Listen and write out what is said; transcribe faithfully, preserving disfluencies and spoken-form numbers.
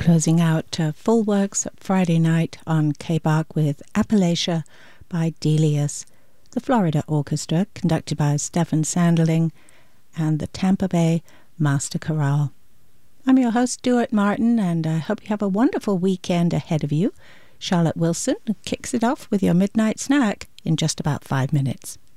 Closing out uh, Full Works Friday night on K-Bach with Appalachia by Delius, the Florida Orchestra, conducted by Stefan Sandling, and the Tampa Bay Master Chorale. I'm your host, Stuart Martin, and I hope you have a wonderful weekend ahead of you. Charlotte Wilson kicks it off with your midnight snack in just about five minutes.